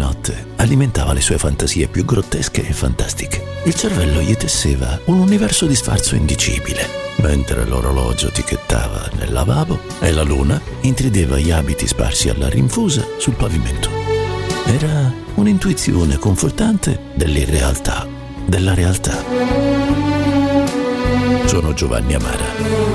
notte alimentava le sue fantasie più grottesche e fantastiche. Il cervello gli tesseva un universo di sfarzo indicibile, mentre l'orologio ticchettava nel lavabo e la luna intrideva gli abiti sparsi alla rinfusa sul pavimento. Era un'intuizione confortante dell'irrealtà, della realtà. Sono Giovanni Amara.